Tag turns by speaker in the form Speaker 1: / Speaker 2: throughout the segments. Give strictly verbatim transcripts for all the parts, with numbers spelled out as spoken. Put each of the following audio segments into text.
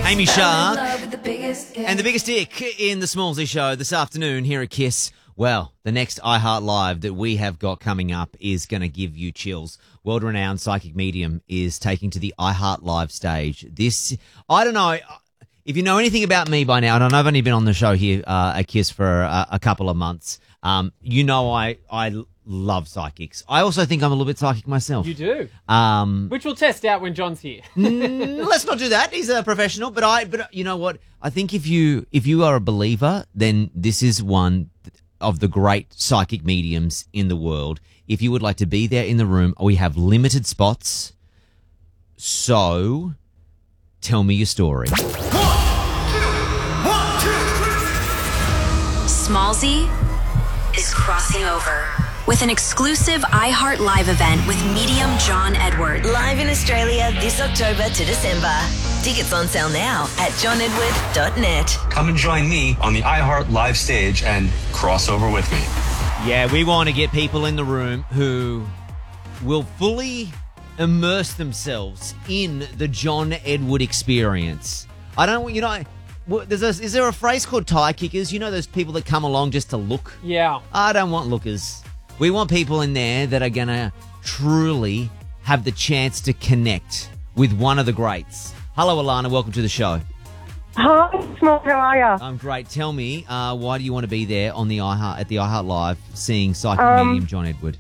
Speaker 1: Amy Shark and the biggest dick in the Smallsy Show this afternoon here at Kiss. Well, the next iHeart Live that we have got coming up is going to give you chills. World-renowned psychic medium is taking to the iHeart Live stage. This, I don't know, if you know anything about me by now, and I've only been on the show here uh, at Kiss for a, a couple of months, um, you know I, I love psychics. I also think I'm a little bit psychic myself.
Speaker 2: You do.
Speaker 1: Um,
Speaker 2: Which we'll test out when John's here.
Speaker 1: mm, let's not do that. He's a professional. But I, but you know what? I think if you if you are a believer, then this is one of the great psychic mediums in the world. If you would like to be there in the room, we have limited spots. So, tell me your story.
Speaker 3: Smallsy is crossing over with an exclusive iHeart Live event with medium John Edward.
Speaker 4: Live in Australia this October to December. Tickets on sale now at john edward dot net.
Speaker 5: Come and join me on the iHeart Live stage and cross over with me.
Speaker 1: Yeah, we want to get people in the room who will fully immerse themselves in the John Edward experience. I don't, you know, there's a, is there a phrase called tie kickers? You know those people that come along just to look?
Speaker 2: Yeah.
Speaker 1: I don't want lookers. We want people in there that are going to truly have the chance to connect with one of the greats. Hello, Alana. Welcome to the show.
Speaker 6: Hi, Small. How are you?
Speaker 1: I'm great. Tell me, uh, why do you want to be there on the iHeart at the iHeart Live seeing psychic
Speaker 6: Um,
Speaker 1: medium John Edward?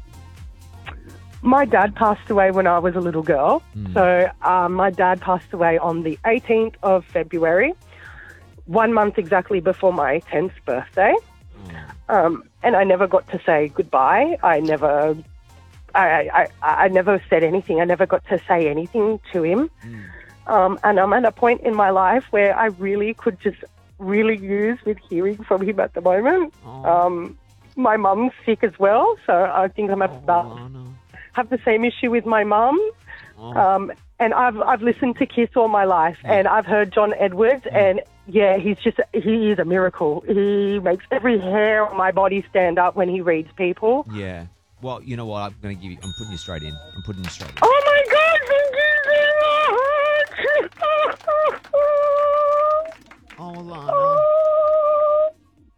Speaker 6: My dad passed away when I was a little girl.
Speaker 1: Mm.
Speaker 6: So um, my dad passed away on the eighteenth of February, one month exactly before my tenth birthday. Um, and I never got to say goodbye. I never, I, I, I never said anything. I never got to say anything to him.
Speaker 1: Mm.
Speaker 6: Um, and I'm at a point in my life where I really could just really use with hearing from him at the moment.
Speaker 1: Oh.
Speaker 6: Um, my mum's sick as well, so I think I'm about
Speaker 1: Oh, no.
Speaker 6: have the same issue with my mum.
Speaker 1: Oh.
Speaker 6: Um, and I've I've listened to Kiss all my life, and I've heard John Edwards, and yeah, he's just he is a miracle. He makes every hair on my body stand up when he reads people.
Speaker 1: Yeah. Well, you know what? I'm going to give you. I'm putting you straight in. I'm putting you straight in.
Speaker 6: Oh my God! Thank you so much.
Speaker 1: Oh, Alana.
Speaker 6: Oh,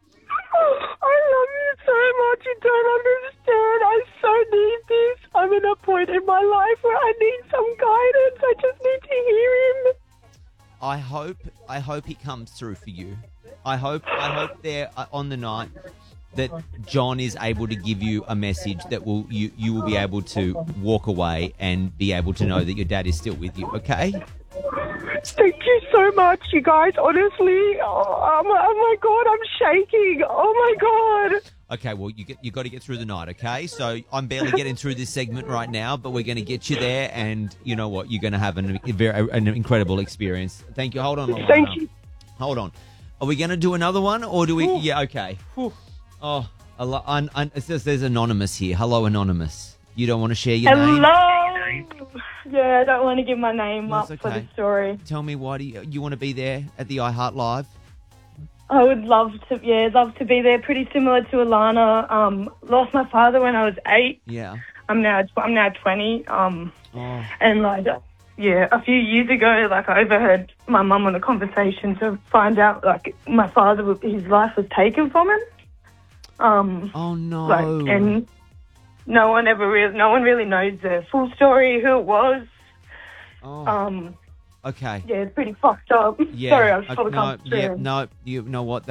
Speaker 6: I love you so much. You don't understand. I so need this. I'm in a point in my life where I need some guidance. I just need to hear him.
Speaker 1: I hope. I hope he comes through for you. I hope. I hope there uh, on the night that John is able to give you a message that will you you will be able to walk away and be able to know that your dad is still with you. Okay.
Speaker 6: Thank you so much, you guys. Honestly, oh, oh, my, oh my God, I'm shaking. Oh my God.
Speaker 1: Okay, well, you get you got to get through the night, okay? So I'm barely getting through this segment right now, but we're going to get you there, and you know what? You're going to have an, a very, an incredible experience. Thank you. Hold on, Alana.
Speaker 6: Thank you.
Speaker 1: Hold on. Are we going to do another one, or do we? Ooh. Yeah, okay. Ooh. Oh, a lo- un, un, it says there's Anonymous here. Hello, Anonymous. You don't want to share your
Speaker 7: Hello.
Speaker 1: name?
Speaker 7: Yeah, I don't want to give my name
Speaker 1: That's
Speaker 7: up for
Speaker 1: okay.
Speaker 7: the story.
Speaker 1: Tell me, why do you, you want to be there at the iHeart Live?
Speaker 7: I would love to, yeah, love to be there. Pretty similar to Alana. Um, lost my father when I was eight.
Speaker 1: Yeah.
Speaker 7: I'm now, I'm now twenty. Um,
Speaker 1: Oh.
Speaker 7: and like, yeah, a few years ago, like I overheard my mum on a conversation to find out, like, my father, his life was taken from him. Um,
Speaker 1: Oh no.
Speaker 7: like, and no one ever really, no one really knows the full story, who it was.
Speaker 1: Oh.
Speaker 7: Um,
Speaker 1: Okay.
Speaker 7: yeah, it's pretty fucked up.
Speaker 1: Yeah.
Speaker 7: Sorry, I was
Speaker 1: okay,
Speaker 7: probably
Speaker 1: no,
Speaker 7: coming through.
Speaker 1: yeah, no, you know what?